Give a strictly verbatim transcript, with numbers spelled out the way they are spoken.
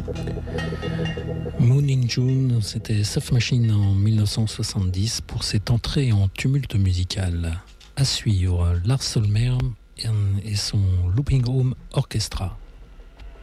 Moon in June, c'était Soft Machine en mille neuf cent soixante-dix pour cette entrée en tumulte musical. À suivre, Lars Solmer et son Looping Home Orchestra.